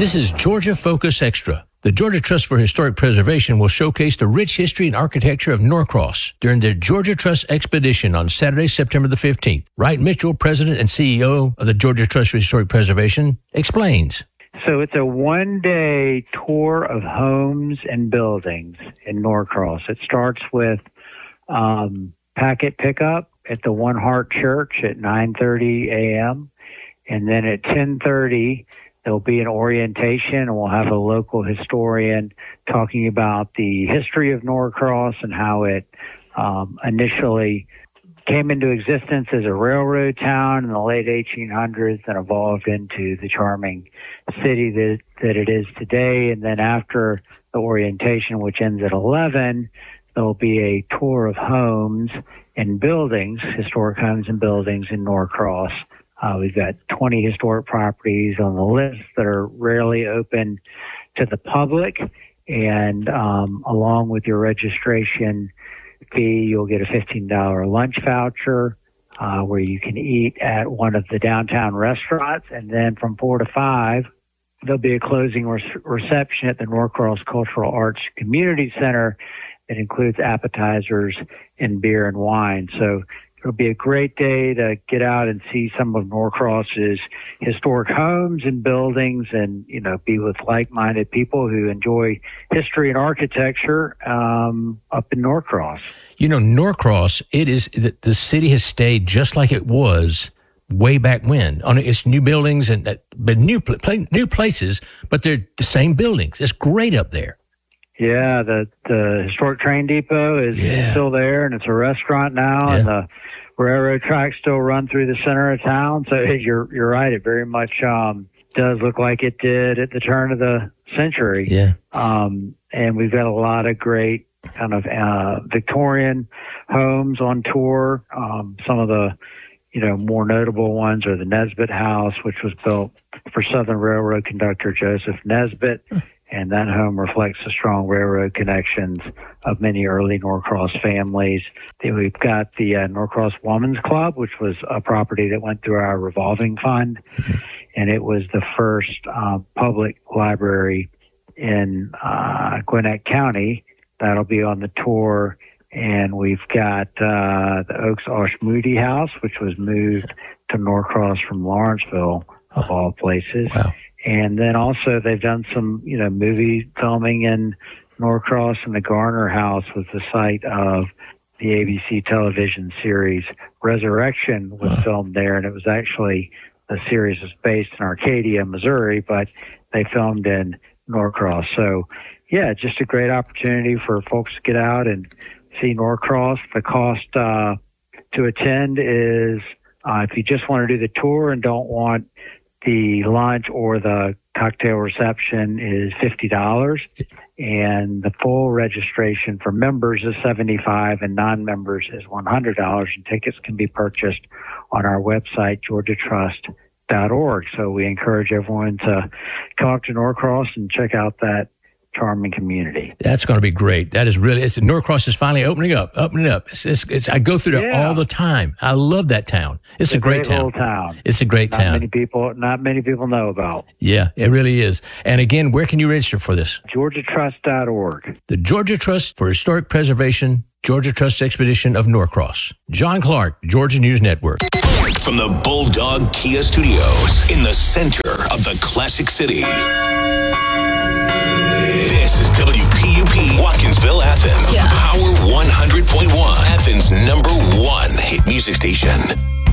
This is Georgia Focus Extra. The Georgia Trust for Historic Preservation will showcase the rich history and architecture of Norcross during the Georgia Trust Expedition on Saturday, September the 15th. Wright Mitchell, President and CEO of the Georgia Trust for Historic Preservation, explains. So it's a one-day tour of homes and buildings in Norcross. It starts with packet pickup at the One Heart Church at 9:30 a.m. And then at 10:30, there'll be an orientation, and we'll have a local historian talking about the history of Norcross and how it initially came into existence as a railroad town in the late 1800s and evolved into the charming city that it is today. And then after the orientation, which ends at 11, there'll be a tour of homes and buildings, historic homes and buildings in Norcross. We've got 20 historic properties on the list that are rarely open to the public. And along with your registration fee, you'll get a $15 lunch voucher where you can eat at one of the downtown restaurants. And then from 4 to 5, there'll be a closing reception at the Norcross Cultural Arts Community Center that includes appetizers and beer and wine. So it'll be a great day to get out and see some of Norcross's historic homes and buildings and, you know, be with like-minded people who enjoy history and architecture up in Norcross. You know, Norcross, the city has stayed just like it was way back when. On its new buildings but new places, but they're the same buildings. It's great up there. Yeah, the historic train depot is still there, and it's a restaurant now, and the railroad tracks still run through the center of town. So you're right; it very much does look like it did at the turn of the century. Yeah, and we've got a lot of great kind of Victorian homes on tour. Some of the more notable ones are the Nesbitt House, which was built for Southern Railroad conductor Joseph Nesbitt. And that home reflects the strong railroad connections of many early Norcross families. We've got the Norcross Women's Club, which was a property that went through our revolving fund. And it was the first public library in Gwinnett County. That'll be on the tour. And we've got the Oaks Osh Moody House, which was moved to Norcross from Lawrenceville, of all places. Wow. And then also they've done some, movie filming in Norcross, and the Garner House was the site of the ABC television series Resurrection was filmed there. And it was actually, the series was based in Arcadia, Missouri, but they filmed in Norcross. So, yeah, just a great opportunity for folks to get out and see Norcross. The cost to attend is, if you just want to do the tour and don't want the lunch or the cocktail reception, is $50, and the full registration for members is $75, and non-members is $100. And tickets can be purchased on our website, georgiatrust.org. So we encourage everyone to come up to Norcross and check out that charming community. That's going to be great. That is really, Norcross is finally opening up. It's I go through there all the time. I love that town. It's a great town. Little town. It's a great town. Not many people know about. Yeah, it really is. And again, where can you register for this? GeorgiaTrust.org. The Georgia Trust for Historic Preservation, Georgia Trust Expedition of Norcross. John Clark, Georgia News Network. From the Bulldog Kia Studios in the center of the classic city. This is WPUP Watkinsville, Athens. Yeah. Power 100.1, Athens' #1 hit music station.